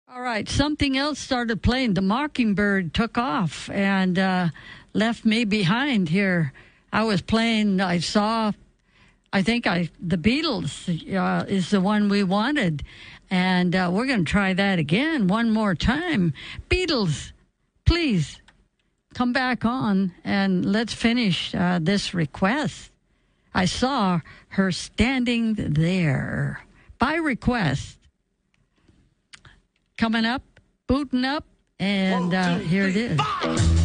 All right, something else started playing. The Mockingbird took off and left me behind here. I was playing, I think the Beatles is the one we wanted. And we're going to try that again one more time. Beatles, please come back on and let's finish this request. I saw her standing there by request. Coming up, booting up, and here it is. 5.